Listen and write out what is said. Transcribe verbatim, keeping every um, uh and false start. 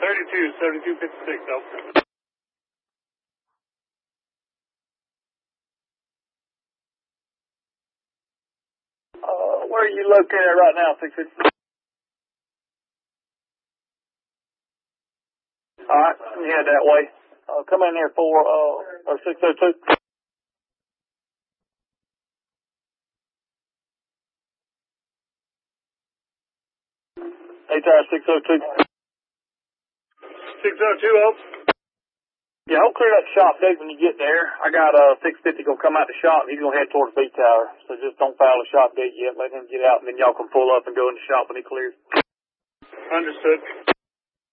thirty-two, seventy-two fifty-six, over. Uh, where are you located right now, six fifty? Alright, you head that way. Uh, come in here for, uh, or six oh two. H R six oh two. six oh two, over. Yeah, I'll clear that shop gate when you get there. I got uh six fifty gonna come out the shop and he's gonna head towards B Tower. So just don't foul the shop gate yet. Let him get out and then y'all can pull up and go in the shop when he clears. Understood.